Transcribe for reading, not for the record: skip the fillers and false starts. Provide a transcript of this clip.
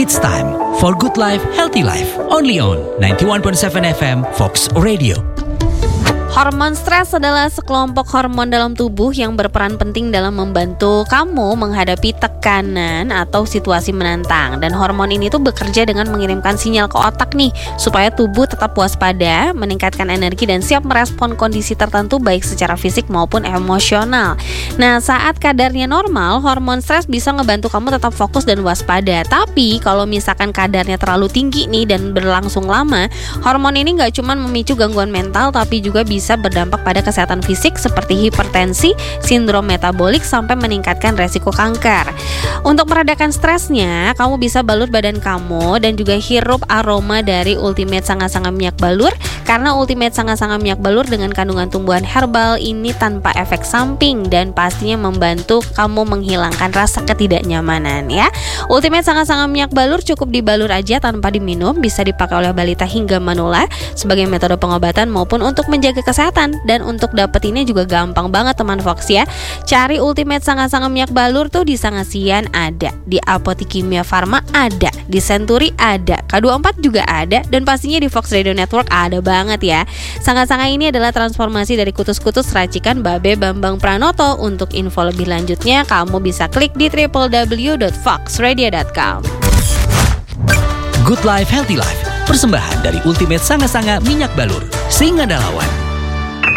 It's time for Good Life, Healthy Life. Only on 91.7 FM Fox Radio. Hormon stres adalah sekelompok hormon dalam tubuh yang berperan penting dalam membantu kamu menghadapi tekanan atau situasi menantang. Dan hormon ini tuh bekerja dengan mengirimkan sinyal ke otak nih, supaya tubuh tetap waspada, meningkatkan energi dan siap merespon kondisi tertentu baik secara fisik maupun emosional. Nah, saat kadarnya normal, hormon stres bisa ngebantu kamu tetap fokus dan waspada. Tapi kalau misalkan kadarnya terlalu tinggi nih dan berlangsung lama, hormon ini gak cuma memicu gangguan mental, tapi juga bisa berdampak pada kesehatan fisik seperti hipertensi, sindrom metabolik, sampai meningkatkan resiko kanker. Untuk meredakan stresnya, kamu bisa balut badan kamu dan juga hirup aroma dari Ultimate Sanga-Sanga Minyak Balur, karena Ultimate Sanga-Sanga Minyak Balur dengan kandungan tumbuhan herbal ini tanpa efek samping dan pastinya membantu kamu menghilangkan rasa ketidaknyamanan ya. Ultimate Sanga-Sanga Minyak Balur cukup dibalur aja tanpa diminum, bisa dipakai oleh balita hingga manula sebagai metode pengobatan maupun untuk menjaga kesehatan. Dan untuk dapetinnya juga gampang banget teman Fox ya. Cari Ultimate Sanga-Sanga Minyak Balur tuh di Sangasian ada, di Apotik Kimia Farma ada, di Century ada, K24 juga ada, dan pastinya di Fox Radio Network ada banget ya. Sanga-Sanga ini adalah transformasi dari kutus-kutus racikan Babe Bambang Pranoto. Untuk info lebih lanjutnya kamu bisa klik di www.foxradio.com. Good Life, Healthy Life. Persembahan dari Ultimate Sanga-Sanga Minyak Balur. Singa Dalawan.